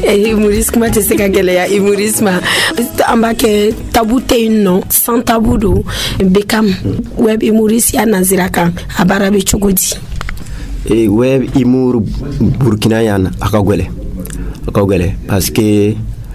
Humorisme kuma tɛ se ka gɛlɛya humorisme an b'a kɛ tabu tɛ yen nɔ sans tabu don Beckham web humoriste ya nazira kan a baara bɛ cogo di web humour Burkina yan a ka gɛlɛ parce que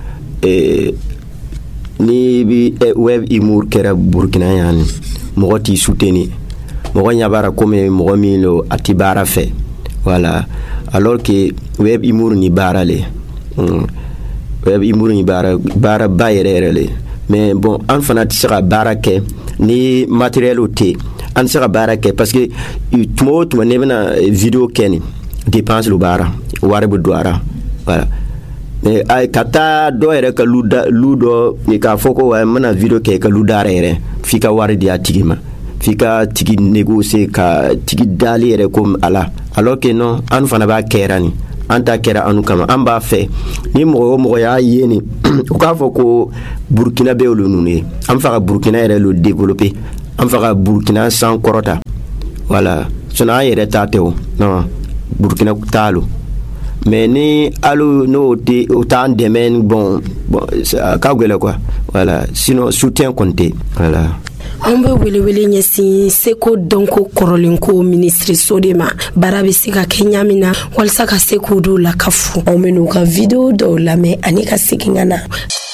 ni bi web humour kɛra Burkina yan mɔgɔ t'i soutenir mɔgɔ ɲa b'a la comme mɔgɔ min lo a ti baara fɛ voilà alors que web humour ni baara le web humour ni baara ba yɛrɛ le mais bon an fana tɛ se ka baara kɛ ni matériel tɛ an tɛ se ka baara kɛ parce que tuma o tuma ne bɛna vidéo kɛ ni dépense lo baara wari bɛ don a la voilà mais ka taa dɔ yɛrɛ ka lu dɔ k'a fɔ ko n bɛna vidéo kɛ ka lu dara yɛrɛ f'i ka wari di a tigi ma f'i ka tigi négocier ka tigi dali yɛrɛ comme ala alors que non an fana b'a kɛra ni an ta kɛra anu kama an b'a fɛ ni mɔgɔ o mɔgɔ y'a ye ni o k'a fɔ ko Burkina bɛ olu ninnu ye an fɛ ka Burkina yɛrɛ lo développer an fɛ ka Burkina san kɔrɔta voilà sinon an yɛrɛ ta tɛ o non Burkina t'a lo mais ni alu no o t'an dɛmɛ bon ka gɛlɛ quoi voilà sinon soutien kɔni tɛ voilà. An bɛ welewele ɲɛsin seko dɔnko kɔrɔlenko ministre de ma baara bɛ se ka kɛ ɲa min na walasa ka se k'u dɔw lakafu anw bɛ n'u ka video dɔw lamɛn ani ka segin ka na.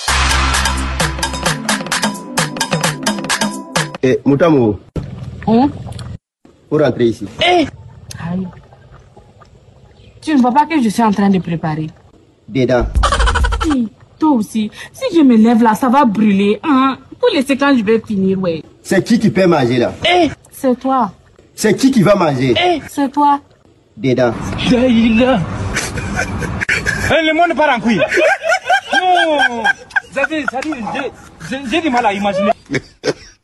Moutamo. Pour rentrer ici. Aïe. Tu ne vois pas que je suis en train de préparer? Dedans. Toi aussi. Si je me lève là, ça va brûler. Pour laisser quand je vais finir, ouais. C'est qui peut manger là? C'est toi. C'est qui va manger? C'est toi. Dedans. Le monde part en couille. Non. J'ai du mal à imaginer.